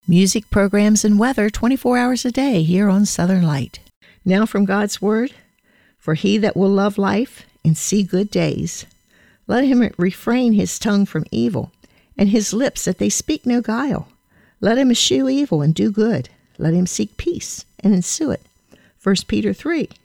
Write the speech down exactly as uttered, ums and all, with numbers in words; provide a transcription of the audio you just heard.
Music, programs, and weather twenty-four hours a day here on Southern Light. Now from God's Word, for he that will love life and see good days, let him refrain his tongue from evil, and his lips that they speak no guile. Let him eschew evil and do good. Let him seek peace and ensue it. First Peter three,